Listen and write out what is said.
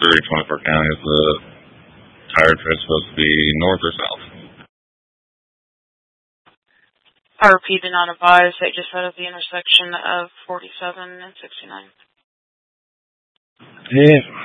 24 counties, the tire tread's supposed to be north or south. I repeat, did not advise. They just said at the intersection of 47 and 69. Yeah.